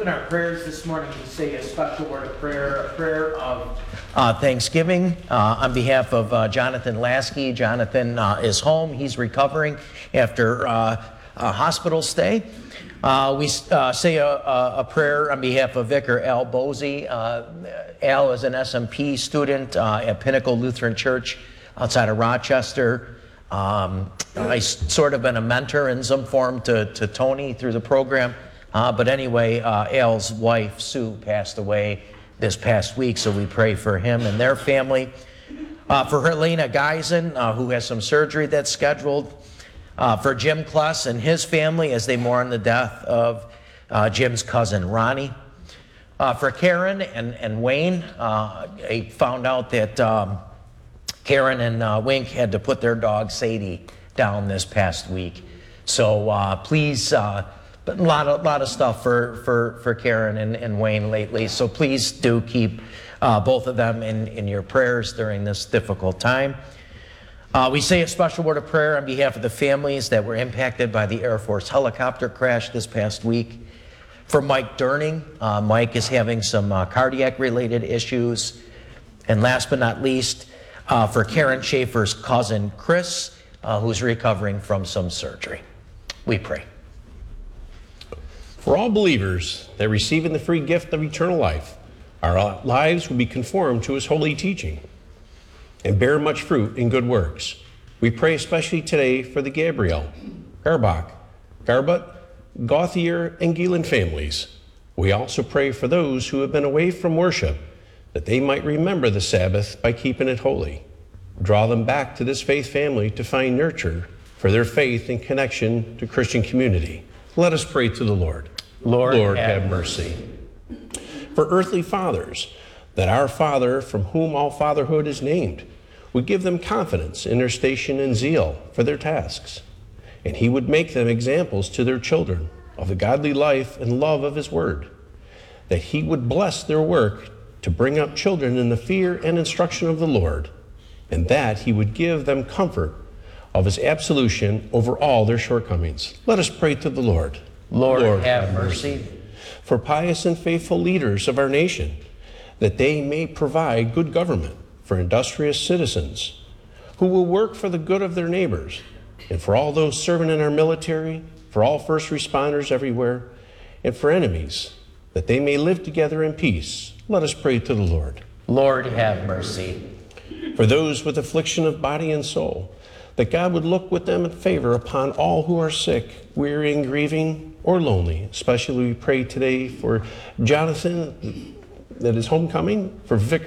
open our prayers this morning to say a special word of prayer, a prayer of thanksgiving on behalf of Jonathan Lasky. Jonathan is home. He's recovering after a hospital stay. We say a prayer on behalf of Vicar Al Bosey. Al is an SMP student at Pinnacle Lutheran Church outside of Rochester. I sort of been a mentor in some form to Tony through the program. But anyway, Al's wife, Sue, passed away this past week, so we pray for him and their family. For Helena Geisen, who has some surgery that's scheduled. For Jim Kless and his family as they mourn the death of Jim's cousin, Ronnie. For Karen and Wayne, I found out that Karen and Wink had to put their dog, Sadie, down this past week. So please, but a lot of stuff for Karen and Wayne lately. So please do keep both of them in your prayers during this difficult time. We say a special word of prayer on behalf of the families that were impacted by the Air Force helicopter crash this past week. For Mike Durning, Mike is having some cardiac-related issues. And last but not least, for Karen Schaefer's cousin, Chris, who's recovering from some surgery. We pray. For all believers that receiving the free gift of eternal life, our lives will be conformed to his holy teaching and bear much fruit in good works. We pray especially today for the Gabriel, Garbach, Garbutt, Gauthier, and Gielan families. We also pray for those who have been away from worship, that they might remember the Sabbath by keeping it holy. Draw them back to this faith family to find nurture for their faith and connection to Christian community. Let us pray to the Lord. Lord, have mercy. For earthly fathers, that our Father, from whom all fatherhood is named, would give them confidence in their station and zeal for their tasks, and he would make them examples to their children of the godly life and love of his word, that he would bless their work to bring up children in the fear and instruction of the Lord, and that he would give them comfort of his absolution over all their shortcomings. Let us pray to the Lord. Lord, have mercy. For pious and faithful leaders of our nation, that they may provide good government for industrious citizens who will work for the good of their neighbors, and for all those serving in our military, for all first responders everywhere, and for enemies, that they may live together in peace. Let us pray to the Lord. Lord, have mercy. For those with affliction of body and soul, that God would look with them in favor upon all who are sick, weary, and grieving, or lonely. Especially we pray today for Jonathan, that is homecoming, for Vicar